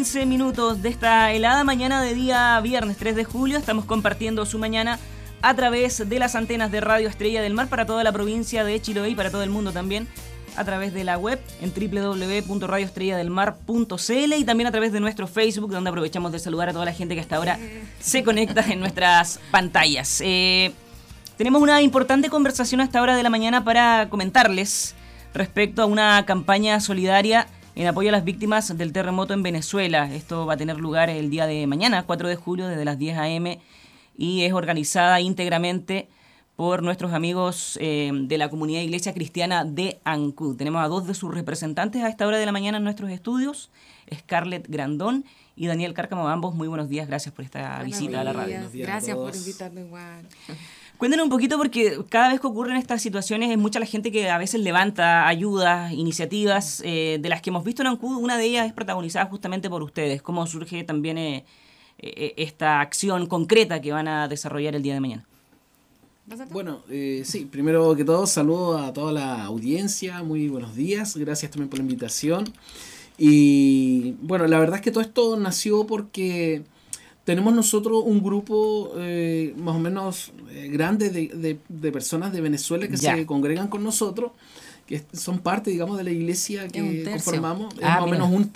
15 minutos de esta helada mañana de día viernes 3 de julio. Estamos compartiendo su mañana a través de las antenas de Radio Estrella del Mar para toda la provincia de Chiloé y para todo el mundo también, a través de la web en www.radioestrelladelmar.cl y también a través de nuestro Facebook, donde aprovechamos de saludar a toda la gente que hasta ahora se conecta en nuestras pantallas. Tenemos una importante conversación a esta hora de la mañana para comentarles respecto a una campaña solidaria en apoyo a las víctimas del terremoto en Venezuela. Esto va a tener lugar el día de mañana, 4 de julio, desde las 10 a.m. y es organizada íntegramente por nuestros amigos de la comunidad Iglesia Cristiana de Ancud. Tenemos a dos de sus representantes a esta hora de la mañana en nuestros estudios, Scarlett Grandón y Daniel Cárcamo. Ambos, muy buenos días, gracias por esta visita a la radio. Gracias por invitarme, Juan. Cuéntenos un poquito, porque cada vez que ocurren estas situaciones es mucha la gente que a veces levanta ayudas, iniciativas, de las que hemos visto en Ancud. Una de ellas es protagonizada justamente por ustedes. ¿Cómo surge también esta acción concreta que van a desarrollar el día de mañana? Bueno, sí, primero que todo saludo a toda la audiencia, muy buenos días, gracias también por la invitación. Y bueno, la verdad es que todo esto nació porque tenemos nosotros un grupo más o menos grande de personas de Venezuela que se congregan con nosotros, que son parte, digamos, de la iglesia que conformamos. Es más o menos un